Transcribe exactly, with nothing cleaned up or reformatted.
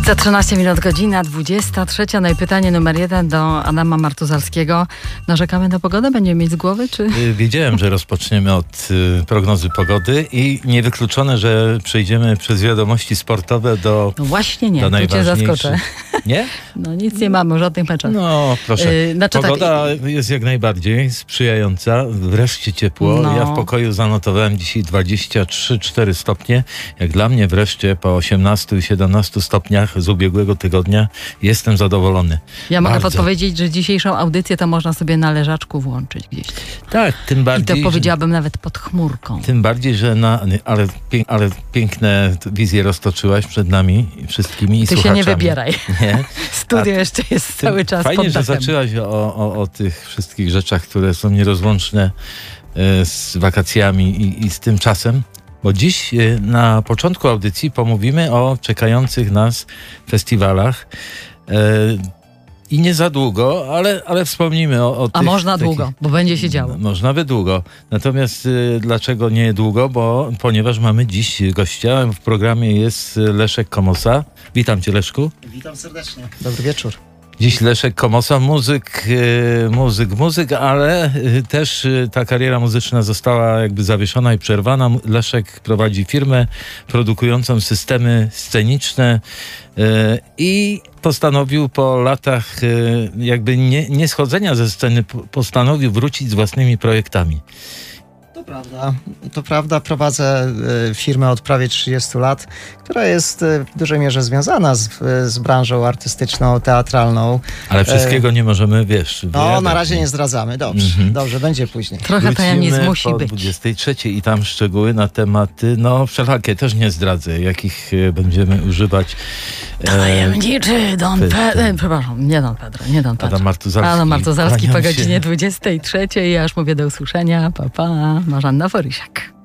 Za trzynaście minut godzina dwudziesta trzecia. No i pytanie numer jeden do Adama Martuzalskiego. Narzekamy na pogodę? Będziemy mieć z głowy, czy? Wiedziałem, że rozpoczniemy od y, prognozy pogody i niewykluczone, że przejdziemy przez wiadomości sportowe do No właśnie nie, do tu cię zaskoczę. najważniejszych. Nie? No nic nie mamy o żadnych meczach. No proszę. Yy, znaczy Pogoda tak, jest jak najbardziej sprzyjająca. Wreszcie ciepło. No. Ja w pokoju zanotowałem dzisiaj dwadzieścia trzy cztery stopnie. Jak dla mnie wreszcie po osiemnastu i siedemnastu stopniach z ubiegłego tygodnia jestem zadowolony. Ja mogę Bardzo. podpowiedzieć, że dzisiejszą audycję to można sobie na leżaczku włączyć gdzieś. Tak, tym I bardziej. to powiedziałabym nawet pod chmurką. Tym bardziej, że na, ale, pięk, ale piękne wizje roztoczyłaś przed nami wszystkimi i Ty słuchaczami. się nie wybieraj. Nie? Studio A jeszcze jest Tym cały czas Fajnie, pod że dachem. zaczęłaś o, o, o tych wszystkich rzeczach, które są nierozłączne e, z wakacjami i, i z tym czasem. Bo dziś e, na początku audycji pomówimy o czekających nas festiwalach. E, I nie za długo, ale, ale wspomnimy o, o A tych... można takich- długo, bo będzie się działo. Można by długo. Natomiast y, dlaczego nie długo? Bo ponieważ mamy dziś gościa. W programie jest Leszek Komosa. Witam cię, Leszku. Witam serdecznie. Dobry wieczór. Dziś Leszek Komosa, muzyk, y, muzyk, muzyk, ale y, też y, ta kariera muzyczna została jakby zawieszona i przerwana. Leszek prowadzi firmę produkującą systemy sceniczne y, i postanowił po latach y, jakby nie, nie schodzenia ze sceny, po- postanowił wrócić z własnymi projektami. To prawda. To prawda. Prowadzę y, firmę od prawie trzydziestu lat, która jest y, w dużej mierze związana z, z branżą artystyczną, teatralną. Ale wszystkiego nie możemy, wiesz, No, wyjadać, na razie nie zdradzamy. Dobrze, Mhm. dobrze, będzie później. Trochę tajemnic Wrócimy musi po być. dwudziestej trzeciej i tam szczegóły na tematy, no wszelakie, też nie zdradzę, jakich e, będziemy używać. E, Tajemniczy Don Pedro. Pedro. Przepraszam, nie Don Pedro, nie Don Pedro. Adam Martuzalski. Adam Martuzalski po Kłaniam się. godzinie dwudziestej trzeciej. Ja już mówię do usłyszenia. Pa, pa. Marzanna Forysiak.